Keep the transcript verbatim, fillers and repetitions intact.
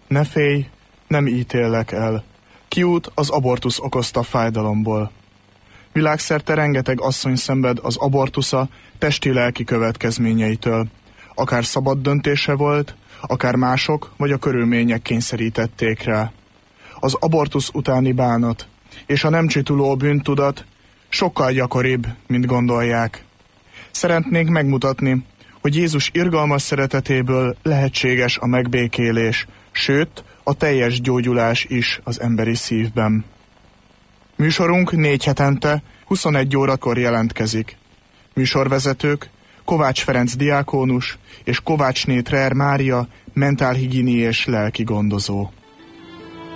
Ne félj, nem ítéllek el. Kiút az abortusz okozta fájdalomból. Világszerte rengeteg asszony szenved az abortusza testi-lelki következményeitől. Akár szabad döntése volt, akár mások vagy a körülmények kényszerítették rá. Az abortusz utáni bánat és a nem csituló bűntudat sokkal gyakoribb, mint gondolják. Szeretnénk megmutatni, hogy Jézus irgalmas szeretetéből lehetséges a megbékélés, sőt, a teljes gyógyulás is az emberi szívben. Műsorunk négy hetente, huszonegy órakor jelentkezik. Műsorvezetők Kovács Ferenc diákónus és Kovácsné Trer Mária mentálhigiéni és lelki gondozó.